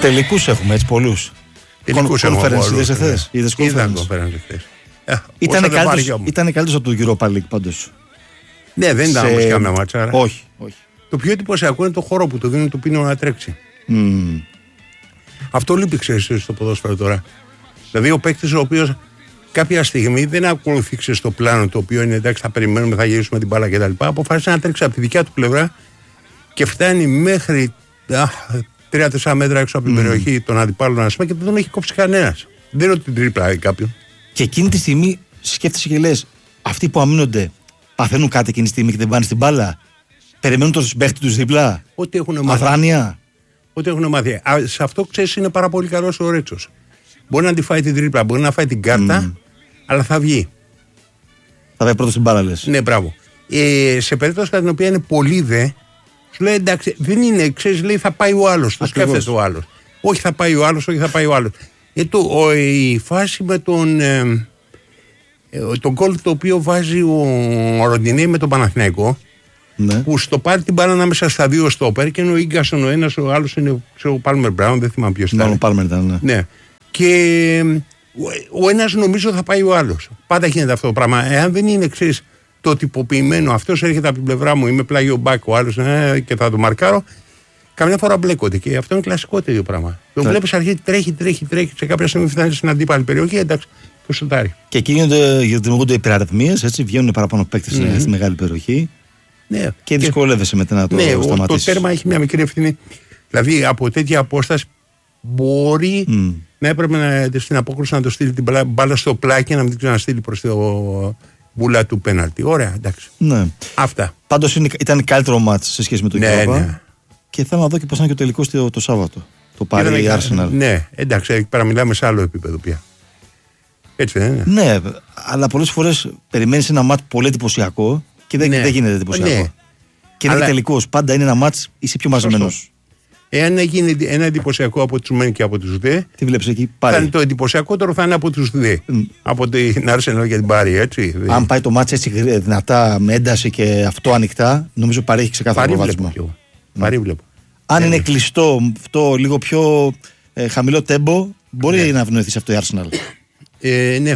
Τελικούς έχουμε έτσι πολλούς. Conference είδες εχθές? Είδαν conference εχθές. Ήταν καλύτερος από το Europa League πάντως. Ναι, δεν ήταν όμως κάμια ματσάρα. Όχι. Το πιο εντυπωσιακό είναι το χώρο που του δίνουν το πίνο να τρέξει. Αυτό λείπει, ξέρεις, στο ποδόσφαιρο τώρα. Δηλαδή ο παίκτης ο οποίος κάποια στιγμή δεν ακολουθήξε στο πλάνο το οποίο είναι εντάξει, θα περιμένουμε, θα γυρίσουμε την μπάλα κτλ. Αποφάσισε να τρέξει από τη δικιά του πλευρά και φτάνει μέχρι 3-4 μέτρα έξω από την περιοχή των αντιπάλων, και δεν τον έχει κόψει κανένας. Δεν είναι ότι την τρίπλα κάποιον. Και εκείνη τη στιγμή σκέφτεσαι και λες, αυτοί που αμήνονται παθαίνουν κάτι εκείνη τη στιγμή και δεν πάνε στην μπάλα. Περιμένουν τον παίχτη τους δίπλα. Ό,τι έχουν μάθει. Αδράνεια. Ό,τι έχουν μάθει. Σε αυτό ξέρεις είναι πάρα πολύ καλός ο Ρέτσος. Μπορεί να τη φάει την τρίπλα, μπορεί να φάει την κάρτα, αλλά θα βγει. Θα βγει πρώτο στην μπάλα, λες. Ναι, μπράβο. Σε περίπτωση κατά την οποία είναι πολύ δε, σου λέει εντάξει, δεν είναι, ξέρεις, λέει θα πάει ο άλλος. Το σκέφτεται ο άλλος. Όχι θα πάει ο άλλος, όχι θα πάει ο άλλος. Η φάση με τον γκολ το οποίο βάζει ο Ροντινέη με τον Παναθηναϊκό, ναι, που στο πάρει την μπάλα ανάμεσα στα δύο στόπερ και είναι ο Ίγκασον ο ένας, ο άλλος είναι ο Πάλμερ Μπράουν, δεν θυμάμαι ποιος ήταν. Ο Πάλμερ ήταν, ναι. Και ο ένας νομίζω θα πάει ο άλλος. Πάντα γίνεται αυτό το πράγμα. Εάν δεν είναι, ξέρεις, το τυποποιημένο, αυτός έρχεται από την πλευρά μου, είμαι πλάγιο μπακ, ο άλλος και θα το μαρκάρω. Καμιά φορά μπλέκονται και αυτό είναι κλασικό τέτοιο πράγμα. Τον βλέπεις αρχίζει, τρέχει, σε κάποια στιγμή φτάνει στην αντίπαλη περιοχή, εντάξει, το σουτάρει. Και εκεί δημιουργούνται υπεραριθμίες, έτσι, βγαίνουν παραπάνω παίκτες στη μεγάλη περιοχή. Ναι. Και δυσκολεύεσαι μετά να το σταματήσεις. Το τέρμα έχει μια μικρή ευθύνη. Δηλαδή από τέτοια απόσταση μπορεί να έπρεπε στην απόκρουση να το στείλει την μπάλα στο πλάκι, να μην την ξαναστείλει προς το βουλά του πέναλτι. Ωραία, εντάξει. Ναι. Αυτά. Πάντως ήταν καλύτερο μάτς σε σχέση με το Europa. Ναι. Και θέλω να δω και πώς είναι και ο τελικός το Σάββατο. Το πάρει η Arsenal. Ναι, εντάξει, παραμιλάμε σε άλλο επίπεδο πια. Έτσι δεν είναι? Ναι, αλλά πολλές φορές περιμένεις ένα μάτς πολύ εντυπωσιακό και δεν γίνεται εντυπωσιακό. Ναι. Και είναι τελικός. Πάντα είναι ένα μάτς, είσαι πιο μαζεμένος. Εάν γίνει ένα εντυπωσιακό από τους μεν και από τους δε, τι βλέπεις εκεί, θα είναι το εντυπωσιακότερο, θα είναι από τους δε. Από την Arsenal και την Πάρη, έτσι. Αν πάει το μάτς έτσι δυνατά, με ένταση και αυτό ανοιχτά, νομίζω παρέχει ξεκάθαρο προβάδισμα. Πάρη βλέπω. Αν είναι κλειστό, αυτό λίγο πιο χαμηλό τέμπο, μπορεί να ευνοηθεί σε αυτό η Arsenal. Ναι.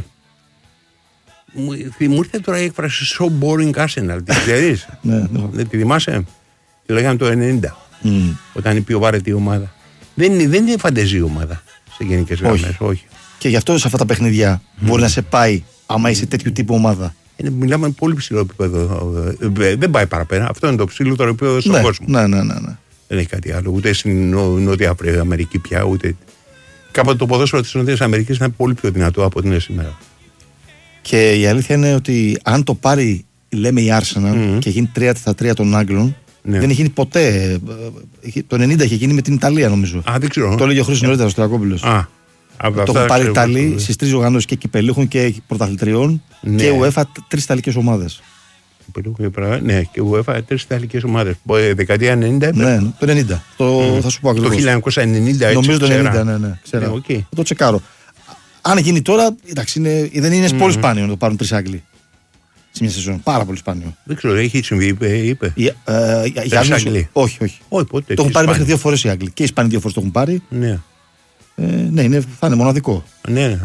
Μου ήρθε τώρα η έκφραση so boring Arsenal. Τη ξέρεις? Δεν τη θυμάσαι? Τη λέγαμε το 90. Όταν είναι η πιο βαρετή ομάδα. Δεν είναι φαντεζή ομάδα σε γενικές γραμμές. Όχι. Και γι' αυτό σε αυτά τα παιχνίδια μπορεί να σε πάει άμα είσαι τέτοιου τύπου ομάδα. Μιλάμε πολύ ψηλό επίπεδο. Δεν πάει παραπέρα. Αυτό είναι το ψηλότερο επίπεδο στον κόσμο. Ναι. Δεν έχει κάτι άλλο. Ούτε στην Νότια Αμερική πια, ούτε. Κάποτε το ποδόσφαιρο της Νότιας Αμερικής ήταν πολύ πιο δυνατό από ό,τι είναι σήμερα. Και η αλήθεια είναι ότι αν το πάρει, λέμε, η Arsenal και γίνει 3-3 των Άγγλων, δεν έχει γίνει ποτέ. Το 90 είχε γίνει με την Ιταλία, νομίζω. Δεν ξέρω. Το έλεγε ο Χρήστος νωρίτερα, ο Στρακόπουλος. Το έχουν πάρει οι Ιταλοί στις 3 οργανώσεις και κυπελούχων και πρωταθλητριών και UEFA 3 Ιταλικές ομάδες. Ναι, και UEFA 3 Ιταλικές ομάδες. Δεκαετία 90. Ναι, το 90. Θα σου πω ακριβώς. Το 1990, έτσι. Νομίζω το 90, ναι. Ξέρω. Θα το τσεκάρω. Αν γίνει τώρα, εντάξει, δεν είναι πολύ σπάνιο να το πάρουν 3 Άγγλοι σε μια σεζόν. Πάρα πολύ σπάνιο. Δεν ξέρω, έχει συμβεί, είπε. Για Άγγλοι. Όχι. Το έχουν πάρει μέχρι 2 φορές οι Άγγλοι. Και οι Ισπανοί 2 φορές το έχουν πάρει. Ναι. Ναι, θα είναι μοναδικό. Ναι.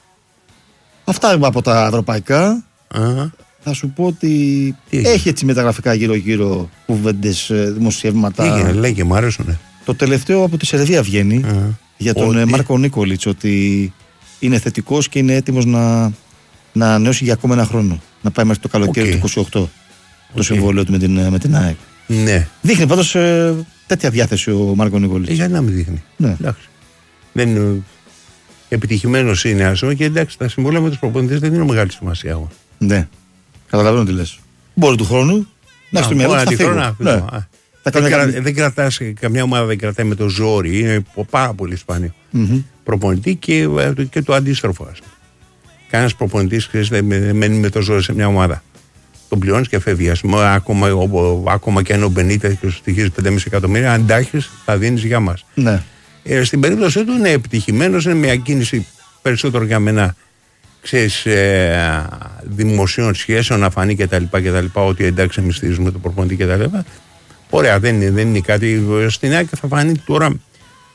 Αυτά από τα ευρωπαϊκά. Θα σου πω ότι έχει έτσι μεταγραφικά γύρω-γύρω κουβέντες, δημοσιεύματα. Λέγε, μου άρεσουν. Το τελευταίο από τη Σερβία βγαίνει για τον Μάρκο Νίκολιτς, ότι είναι θετικός και είναι έτοιμος να ανανεώσει για ακόμα ένα χρόνο. Να πάει μέχρι το καλοκαίρι του 28 το συμβόλαιο του με την ΑΕΚ. Ναι. Δείχνει πάντως τέτοια διάθεση ο Μάρκο Νίκολιτς. Για να μην δείχνει. Ναι. Δεν είναι επιτυχημένος είναι, ας πούμε, και εντάξει, τα συμβόλαια με τους προπονητές δεν είναι μεγάλη σημασία. Ναι. Καταλαβαίνω τι λες. Μπορεί του χρόνου να έχει το μυαλό του δεν κρατάς, καμιά ομάδα δεν κρατάει με το ζόρι. Είναι πάρα πολύ σπάνιο. Προπονητή και το αντίστροφο. Κανένας προπονητής δεν μένει με το ζόρι σε μια ομάδα. Τον πληρώνεις και φεύγει. Ακόμα και αν ο Μπενίτες και σου στοιχίζει 5,5 εκατομμύρια, αν τα έχεις, θα δίνεις για μας. Ναι. Στην περίπτωση του είναι επιτυχημένος, είναι μια κίνηση περισσότερο για μένα, ξέρεις, δημοσίων σχέσεων να φανεί κτλ. Ότι εντάξει, εμείς στηρίζουμε το προπονητή κτλ. Ωραία, δεν είναι κάτι. Στην ΑΕΚ θα φανεί τώρα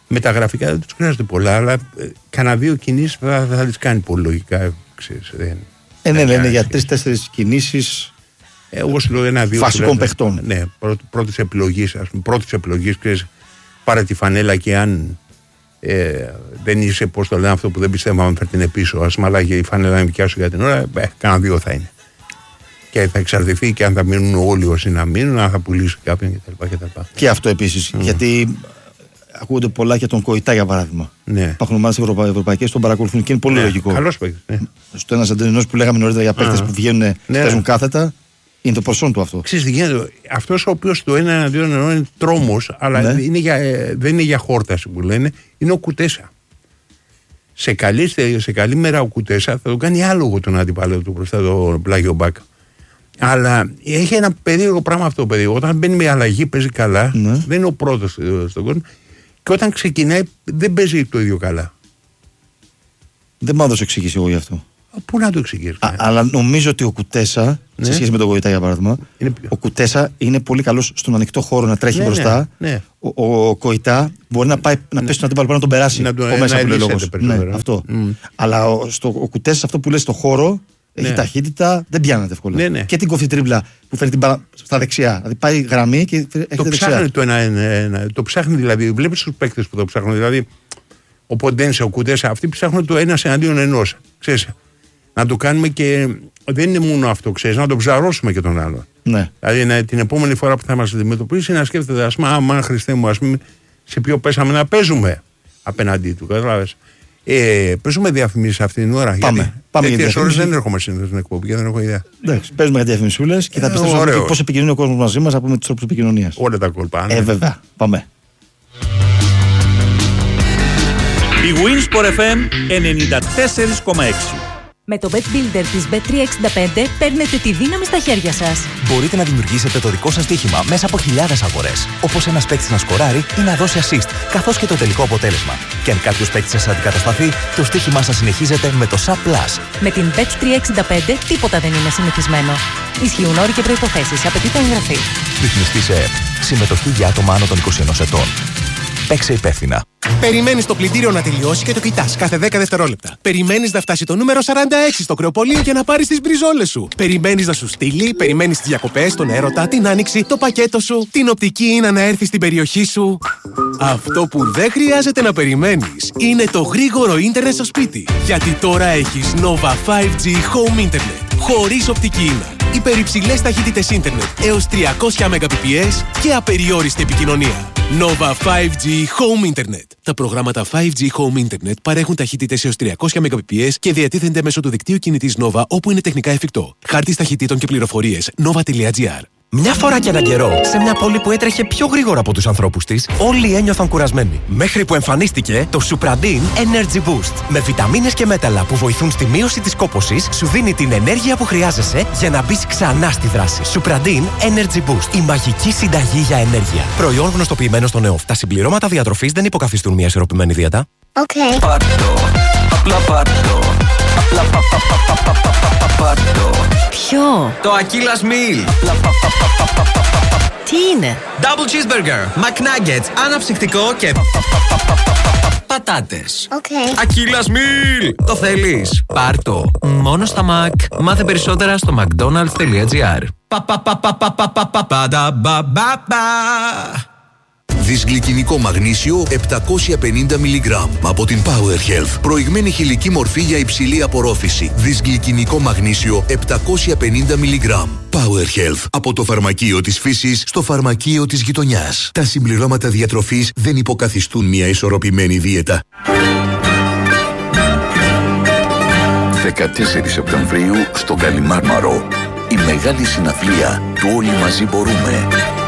Με τα γραφικά δεν τους χρειάζεται πολλά, αλλά κανένα 2 κινήσεις θα τις κάνει πολύ λογικά. Ξέρεις, ναι, λένε για 3-4 κινήσεις. Εγώ σου λέω 1-2 βασικών παιχτών. Ναι, πρώτης επιλογής, ξέρεις, πάρε τη φανέλα και αν δεν είσαι, πώς το λένε αυτό που δεν πιστεύαμε, φέρτηνε πίσω, ας μαλάγε η φανέλα να μικιάσω για την ώρα, κάνα 2 θα είναι. Και θα εξαρτηθεί και αν θα μείνουν όλοι όσοι να μείνουν, αν θα πουλήσει κάποιον κτλ. Και αυτό επίσης. Γιατί ακούγονται πολλά για τον Κοϊτά για παράδειγμα. Ναι. Υπάρχουν ομάδες ευρωπαϊκές που τον παρακολουθούν και είναι πολύ λογικό. Καλός παίκτης. Ναι. Στο ένας αντενός που λέγαμε νωρίτερα για παίκτες που βγαίνουν, παίζουν κάθετα, είναι το προσόν του αυτό. Ξέρεις τι γίνεται, αυτός ο οποίος το 1-2 είναι τρόμος, αλλά δεν είναι για χόρταση που λένε, είναι ο Κουτέσα. Σε καλή μέρα ο Κουτέσα θα το κάνει άλογο τον αντιπάλο του μπροστά το πλάγιο μπάκα. Αλλά έχει ένα περίεργο πράγμα αυτό το παιδί. Όταν μπαίνει με αλλαγή παίζει καλά, δεν είναι ο πρώτος στον κόσμο. Και όταν ξεκινάει δεν παίζει το ίδιο καλά. Δεν μ' έδωσε εξήγηση εγώ γι' αυτό. Πού να το εξηγήσει. Αλλά νομίζω ότι ο Κουτέσα, σε σχέση με τον Κοϊτά για παράδειγμα, ο Κουτέσα είναι πολύ καλός στον ανοιχτό χώρο να τρέχει μπροστά. Ναι. Ο Κοϊτά μπορεί να πάει να πέσει στον αντίπαλο πάνω να τον περάσει. Ο μέσα που λέει αυτό. Αλλά ο Κουτέσα, αυτό που λες στο χώρο, έχει ταχύτητα, δεν πιάνεται εύκολα. Και την κοφτή τρίμπλα που φέρνει την μπάλα στα δεξιά. Δηλαδή πάει γραμμή και έχει το ψάχνει το 1-1. Το ψάχνει δηλαδή. Βλέπεις τους παίκτες που το ψάχνουν. Δηλαδή ο Ποντένσε, ο Κουτέσα, αυτοί ψάχνουν το 1-1. Ξέρεις, να το κάνουμε και δεν είναι μόνο αυτό, ξέρεις, να τον ψαρώσουμε και τον άλλον. Ναι. Δηλαδή την επόμενη φορά που θα μας αντιμετωπίσει να σκέφτεται, ας πούμε, άμα Χριστέ μου, ας πούμε, σε ποιο πέσαμε να παίζουμε απέναντί του. Καταλάβες. Παίζουμε διαφημίσεις αυτή την ώρα. Πάμε για τέτοιες ώρες δεν έρχομαι συνήθως στην εκπομπή και δεν έχω ιδέα. Εντάξει, παίζουμε για διαφημισούλες και θα πιστέψουμε πώς επικοινωνεί ο κόσμος μαζί μας, να πούμε τους τρόπους επικοινωνίας. Όλα τα κόλπα. Βέβαια. Πάμε. Η Winsport FM 94,6. Με το Bet Builder της Bet365 παίρνετε τη δύναμη στα χέρια σας. Μπορείτε να δημιουργήσετε το δικό σας στοίχημα μέσα από χιλιάδες αγορές. Όπως ένας παίκτης να σκοράρει ή να δώσει assist, καθώς και το τελικό αποτέλεσμα. Και αν κάποιος παίκτης σας αντικατασταθεί, το στοίχημά σας συνεχίζεται με το SAP+. Με την Bet365 τίποτα δεν είναι συνηθισμένο. Ισχύουν όροι και προϋποθέσεις. Απαιτείται εγγραφή. Ρυθμιστή σε ΕΕΠ. Συμμετοχή για άτομα άνω των 21 ετών. Παίξε υπεύθυνα. Περιμένεις το πλυντήριο να τελειώσει και το κοιτάς κάθε 10 δευτερόλεπτα. Περιμένεις να φτάσει το νούμερο 46 στο κρεοπολείο και να πάρεις τις μπριζόλες σου. Περιμένεις να σου στείλει, περιμένεις τις διακοπές, τον έρωτα, την άνοιξη, το πακέτο σου, την οπτική Ίνα να έρθει στην περιοχή σου. Αυτό που δεν χρειάζεται να περιμένεις είναι το γρήγορο ίντερνετ στο σπίτι. Γιατί τώρα έχεις Nova 5G Home Internet. Χωρίς οπτική Ίνα. Υπερυψηλές ταχύτητες ίντερνετ έως 300 Mbps και απεριόριστη επικοινωνία. Nova 5G Home Internet. Τα προγράμματα 5G Home Internet παρέχουν ταχύτητες έως 300 Mbps και διατίθενται μέσω του δικτύου κινητής Nova όπου είναι τεχνικά εφικτό. Χάρτης ταχυτήτων και πληροφορίες nova.gr. Μια φορά και έναν καιρό, σε μια πόλη που έτρεχε πιο γρήγορα από τους ανθρώπους της, όλοι ένιωθαν κουρασμένοι. Μέχρι που εμφανίστηκε το Supradin Energy Boost. Με βιταμίνες και μέταλλα που βοηθούν στη μείωση της κόπωσης, σου δίνει την ενέργεια που χρειάζεσαι για να μπεις ξανά στη δράση. Supradin Energy Boost. Η μαγική συνταγή για ενέργεια. Προϊόν γνωστοποιημένο στον ΕΟΦ. Τα συμπληρώματα διατροφής δεν υποκαθιστούν μια ισορροπημένη δίαιτα. Okay. Πάρτο, απλά πάρτο. Απλά πάρτο. Ποιο? Το Aquila Meal. Τι είναι? Double cheeseburger, McNuggets, αναψυκτικό και πατάτες. Okay. Aquila Meal. Το θέλεις? Πάρτο. Μόνο στα Mac. Μάθε περισσότερα στο mcdonalds.gr. Δυσγλυκινικό μαγνήσιο 750 mg από την Power Health. Προηγμένη χηλική μορφή για υψηλή απορρόφηση. Δυσγλυκινικό μαγνήσιο 750 mg. Power Health. Από το φαρμακείο της φύσης στο φαρμακείο της γειτονιάς. Τα συμπληρώματα διατροφής δεν υποκαθιστούν μια ισορροπημένη δίαιτα. 14 Σεπτεμβρίου στο Καλιμάρμαρο. Η μεγάλη συναυλία του Όλοι Μαζί Μπορούμε.